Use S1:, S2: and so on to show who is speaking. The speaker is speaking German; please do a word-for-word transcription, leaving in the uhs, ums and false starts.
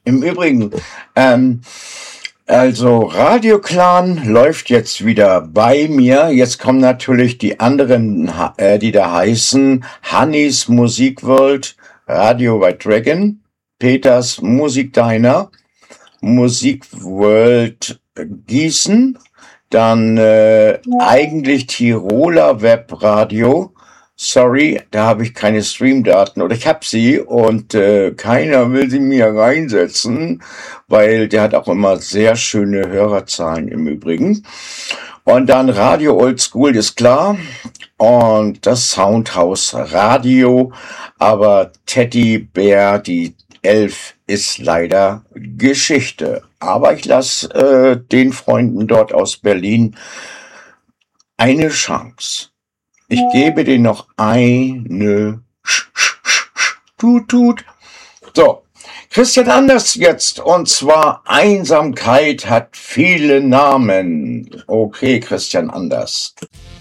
S1: Im Übrigen, ähm, also Radio Clan läuft jetzt wieder bei mir. Jetzt kommen natürlich die anderen, äh, die da heißen Hannis Musik World, Radio by Dragon, Peters Musik Diner, Musik World Gießen, dann äh, eigentlich Tiroler Webradio. Sorry, da habe ich keine Streamdaten oder ich habe sie und äh, keiner will sie mir reinsetzen, weil der hat auch immer sehr schöne Hörerzahlen im Übrigen. Und dann Radio Oldschool ist klar und das Soundhouse Radio, aber Teddy Bär, die Elf, ist leider Geschichte. Aber ich lasse äh, den Freunden dort aus Berlin eine Chance. Ich gebe denen noch eine Sch Sch Sch Sch Tut Tut. So, Christian Anders jetzt. Und zwar Einsamkeit hat viele Namen. Okay, Christian Anders.